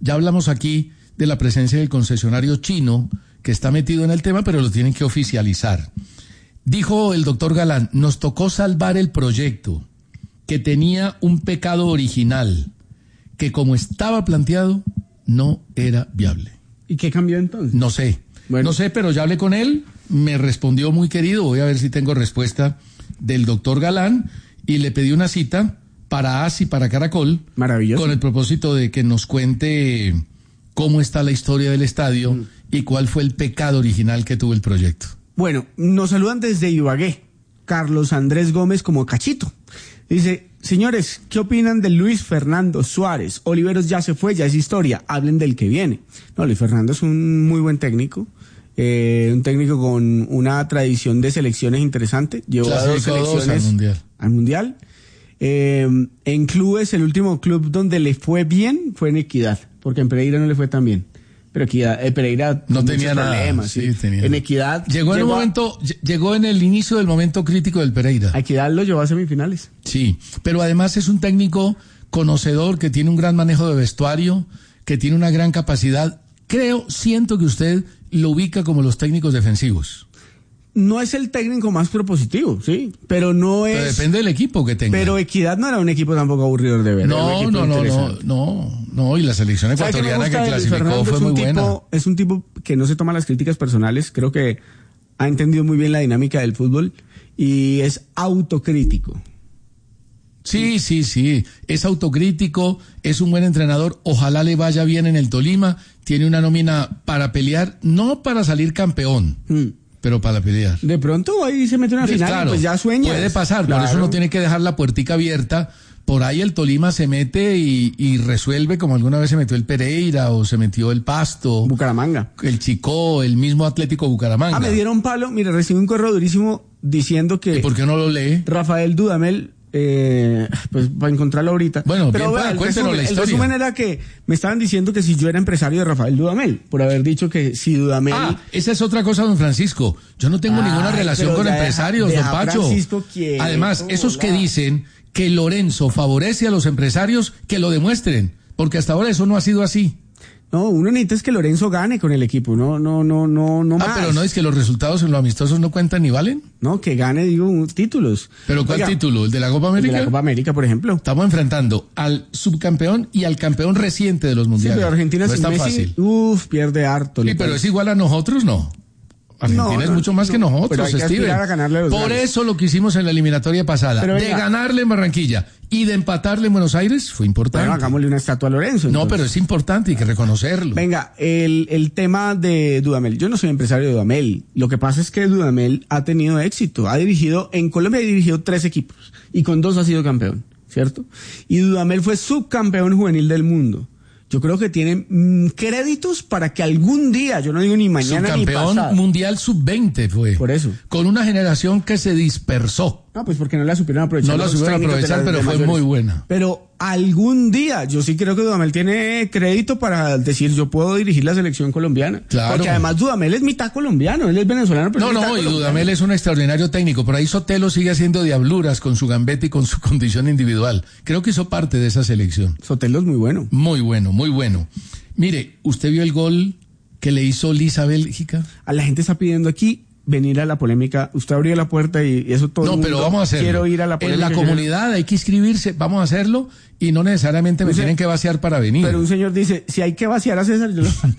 Ya hablamos aquí de la presencia del concesionario chino que está metido en el tema, pero lo tienen que oficializar. Dijo el doctor Galán, nos tocó salvar el proyecto que tenía un pecado original, que como estaba planteado, no era viable. ¿Y qué cambió entonces? No sé, bueno. No sé, pero ya hablé con él, me respondió muy querido, voy a ver si tengo respuesta del doctor Galán, y le pedí una cita para AS y para Caracol. Maravilloso. Con el propósito de que nos cuente cómo está la historia del estadio y cuál fue el pecado original que tuvo el proyecto. Bueno, nos saludan desde Ibagué, Carlos Andrés Gómez como Cachito. Dice, señores, ¿qué opinan de Luis Fernando Suárez? Oliveros ya se fue, ya es historia, hablen del que viene. No, Luis Fernando es un muy buen técnico, un técnico con una tradición de selecciones interesante. Llevó a 2 selecciones al Mundial. En clubes, el último club donde le fue bien fue en Equidad, porque en Pereira no le fue tan bien. Pero Pereira no tenía nada, problemas, sí, tenía. En Equidad llegó en el inicio del momento crítico del Pereira. A Equidad lo llevó a semifinales. Sí, pero además es un técnico conocedor que tiene un gran manejo de vestuario, que tiene una gran capacidad. Siento que usted lo ubica como los técnicos defensivos. No es el técnico más propositivo, sí, pero no es... Pero depende del equipo que tenga. Pero Equidad no era un equipo tampoco aburrido de ver. No, y la selección ecuatoriana que clasificó fue muy buena. Es un tipo que no se toma las críticas personales, creo que ha entendido muy bien la dinámica del fútbol y es autocrítico. Sí, es autocrítico, es un buen entrenador, ojalá le vaya bien en el Tolima, tiene una nómina para pelear, no para salir campeón. Pero para pelear. De pronto ahí se mete una final, claro, pues ya sueña. Puede pasar, claro. Por eso uno tiene que dejar la puertica abierta. Por ahí el Tolima se mete y resuelve, como alguna vez se metió el Pereira o se metió el Pasto. Bucaramanga. El Chicó, el mismo Atlético Bucaramanga. Me dieron palo. Mira, recibí un correo durísimo diciendo que... ¿Y por qué no lo lee? Rafael Dudamel... pues para encontrarlo ahorita. Bueno, pero cuéntenos la historia. El resumen era que me estaban diciendo que si yo era empresario de Rafael Dudamel, por haber dicho que si Dudamel... esa es otra cosa, don Francisco. Yo no tengo ninguna relación con empresarios, don Pacho. Además, esos que dicen que Lorenzo favorece a los empresarios, que lo demuestren, porque hasta ahora eso no ha sido así. No, uno necesita es que Lorenzo gane con el equipo, no más. Pero no es que los resultados en los amistosos no cuentan ni valen. No, que gane, títulos. ¿Pero cuál título? ¿El de la Copa América? El de la Copa América, por ejemplo. Estamos enfrentando al subcampeón y al campeón reciente de los mundiales. Sí, pero Argentina no es tan fácil. Pierde harto. Sí, pero es igual a nosotros, ¿no? Argentina es mucho más que nosotros, pero hay que aspirar a ganarle a los Por grandes. Eso lo que hicimos en la eliminatoria pasada, pero de ganarle en Barranquilla y de empatarle en Buenos Aires, fue importante. Bueno, hagámosle una estatua a Lorenzo. No, pero es importante, hay que reconocerlo. Venga, el tema de Dudamel. Yo no soy empresario de Dudamel. Lo que pasa es que Dudamel ha tenido éxito. En Colombia ha dirigido 3 equipos y con 2 ha sido campeón, ¿cierto? Y Dudamel fue subcampeón juvenil del mundo. Yo creo que tiene créditos para que algún día, yo no digo ni mañana ni pasado. Subcampeón mundial sub-20 fue. Por eso. Con una generación que se dispersó. No, pues porque no la supieron aprovechar. No la supieron aprovechar, pero fue muy buena. Pero algún día, yo sí creo que Dudamel tiene crédito para decir, yo puedo dirigir la selección colombiana. Claro. Porque además Dudamel es mitad colombiano, él es venezolano, pero y Dudamel es un extraordinario técnico. Por ahí Sotelo sigue haciendo diabluras con su gambeta y con su condición individual. Creo que hizo parte de esa selección. Sotelo es muy bueno. Muy bueno, muy bueno. Mire, ¿usted vio el gol que le hizo Liz a Bélgica? A la gente está pidiendo aquí venir a la polémica. Usted abrió la puerta y eso todo el mundo. No, pero vamos a hacerlo. Quiero ir a la polémica. En la comunidad hay que inscribirse, vamos a hacerlo y no necesariamente me tienen que vaciar para venir. Pero un señor dice, si hay que vaciar a César, yo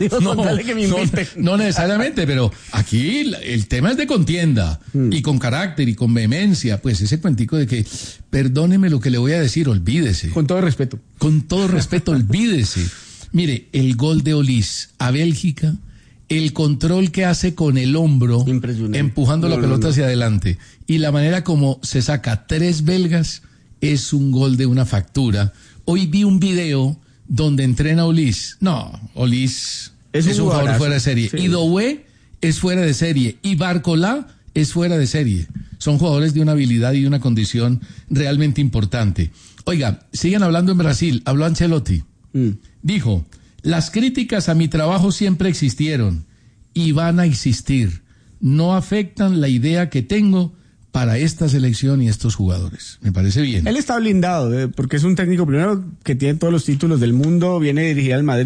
lo que me invite. No necesariamente, pero aquí el tema es de contienda y con carácter y con vehemencia. Pues ese cuentico de que, perdóneme lo que le voy a decir, olvídese. Con todo respeto. Con todo respeto, olvídese. Mire, el gol de Olís a Bélgica, el control que hace con el hombro, empujando la pelota hacia adelante, y la manera como se saca 3 belgas, es un gol de una factura. Hoy vi un video donde entrena Olís. No, Olís es un jugador fuera de serie. Sí. Y Doué es fuera de serie. Y Barcolá es fuera de serie. Son jugadores de una habilidad y de una condición realmente importante. Oiga, siguen hablando en Brasil. Habló Ancelotti. Dijo, las críticas a mi trabajo siempre existieron y van a existir. No afectan la idea que tengo para esta selección y estos jugadores. Me parece bien. Él está blindado, porque es un técnico primero que tiene todos los títulos del mundo, viene a dirigir al Madrid.